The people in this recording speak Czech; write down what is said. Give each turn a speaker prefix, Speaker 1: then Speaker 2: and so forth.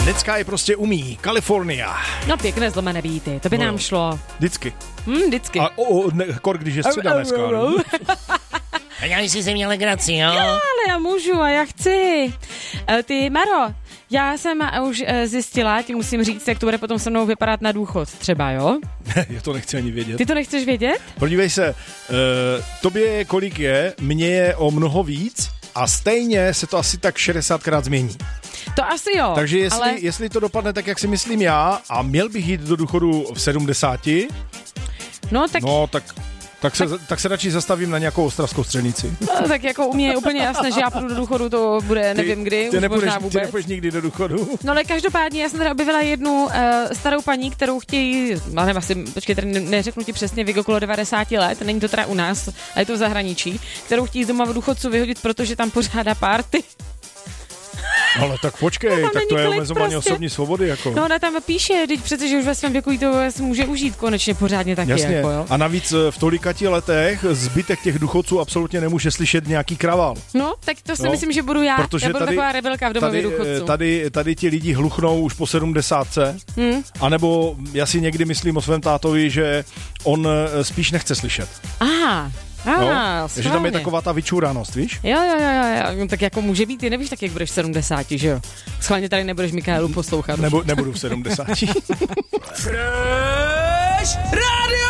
Speaker 1: Děcka je prostě umí. Kalifornia.
Speaker 2: No pěkné zlomené beaty, to by nám šlo.
Speaker 1: Vždycky.
Speaker 2: Vždycky.
Speaker 1: A kor, když je středa dneska.
Speaker 3: A já jsi si měl legraci, jo?
Speaker 2: Ale já můžu a já chci. Ty, Maro, já jsem už zjistila, ti musím říct, jak to bude potom se mnou vypadat na důchod třeba, jo?
Speaker 1: Já to nechci ani vědět.
Speaker 2: Ty to nechceš vědět?
Speaker 1: Podívej se, tobě kolik je, mně je o mnoho víc a stejně se to asi tak 60krát změní.
Speaker 2: To asi jo.
Speaker 1: Takže jestli to dopadne tak, jak si myslím já, a měl bych jít do důchodu v 70, tak se radši zastavím na nějakou ostravskou střelnici.
Speaker 2: No, tak jako u mě je úplně jasné, že já půjdu do důchodu, to bude nevím kdy,
Speaker 1: ty
Speaker 2: už
Speaker 1: nepůjdeš,
Speaker 2: možná vůbec.
Speaker 1: Ty nepůjdeš nikdy do důchodu.
Speaker 2: No ale každopádně já jsem teda objevila jednu starou paní, kterou chtějí, nevím, asi, počkej, tady neřeknu ti přesně, věk okolo 90 let, není to teda u nás, ale je to v zahraničí, kterou chtějí z domova důchodců vyhodit, protože tam pořádá party.
Speaker 1: Ale tak počkej, tak to je omezování osobní svobody. Jako.
Speaker 2: No ona tam píše, teď přece, že už ve svém věku to si může užít konečně pořádně taky.
Speaker 1: Jasně.
Speaker 2: Jako, jo.
Speaker 1: A navíc v tolikati letech zbytek těch důchodců absolutně nemůže slyšet nějaký kraval.
Speaker 2: No, tak to si myslím, že budu já.
Speaker 1: Protože
Speaker 2: já budu taková rebelka v domově důchodců.
Speaker 1: Tady ti lidi hluchnou už po 70. Anebo já si někdy myslím o svém tátovi, že on spíš nechce slyšet.
Speaker 2: Aha.
Speaker 1: Takže tam je taková ta vyčuranost, víš?
Speaker 2: Jo. No, tak jako může být, ty nevíš tak, jak budeš 70, že jo? Schválně tady nebudeš Michaelu poslouchat.
Speaker 1: Nebudu v 70.
Speaker 3: Fresh Radio!